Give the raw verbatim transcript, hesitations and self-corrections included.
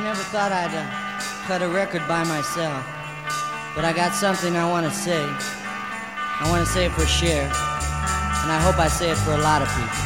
never thought I'd uh, cut a record by myself, but I got something I want to say. I want to say it for Cher, and I hope I say it for a lot of people.